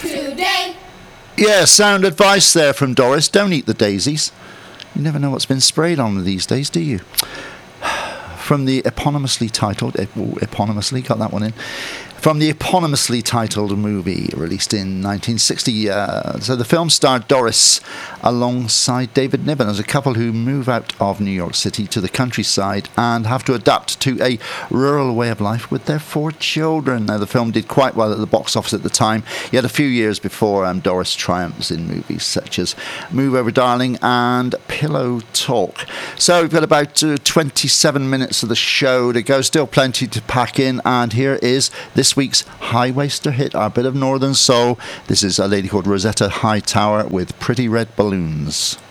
today. Yeah, sound advice there from Doris. Don't eat the daisies. You never know what's been sprayed on these days, do you? From the eponymously titled, got that one in. From the eponymously titled movie released in 1960. So the film starred Doris alongside David Niven as a couple who move out of New York City to the countryside and have to adapt to a rural way of life with their 4 children. Now, the film did quite well at the box office at the time, yet a few years before Doris triumphs in movies such as Move Over Darling and Pillow Talk. So we've got about 27 minutes of the show to go, still plenty to pack in, and here is this week's Highwayster hit, our bit of Northern Soul. This is a lady called Rosetta Hightower with Pretty Red Balloons.